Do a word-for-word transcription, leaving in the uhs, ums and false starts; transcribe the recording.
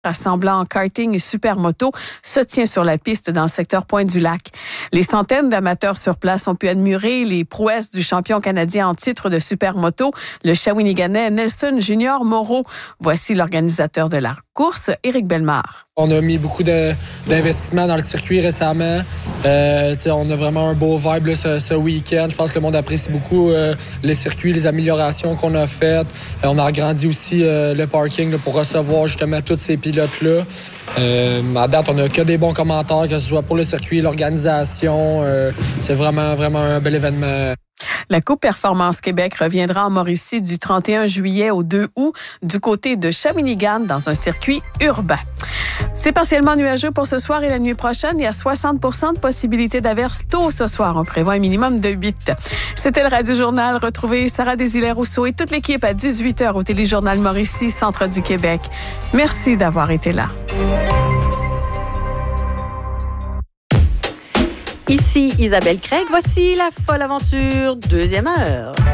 rassemblant karting et supermoto se tient sur la piste dans le secteur Pointe-du-Lac. Les centaines d'amateurs sur place ont pu admirer les prouesses du champion canadien en titre de supermoto, le Shawiniganais Nelson Junior Moreau. Voici l'organisateur de la course, Éric Bellemare. On a mis beaucoup de, d'investissement dans le circuit récemment. Euh, on a vraiment un beau vibe là, ce, ce week-end. Je pense que le monde apprécie beaucoup euh, les circuits, les améliorations qu'on a faites. Euh, on a agrandi aussi euh, le parking là, pour recevoir justement tous ces pilotes-là. Euh, à date, on n'a que des bons commentaires, que ce soit pour le circuit, l'organisation. Euh, c'est vraiment, vraiment un bel événement. La Coupe Performance Québec reviendra en Mauricie du trente et un juillet au deux août du côté de Shawinigan dans un circuit urbain. C'est partiellement nuageux pour ce soir et la nuit prochaine. Il y a soixante pour cent de possibilité d'averse tôt ce soir. On prévoit un minimum de huit. C'était le Radio Journal. Retrouvez Sarah Désilets-Rousseau et toute l'équipe à dix-huit heures au Téléjournal Mauricie, Centre du Québec. Merci d'avoir été là. Ici Isabelle Craig, voici la folle aventure, deuxième heure.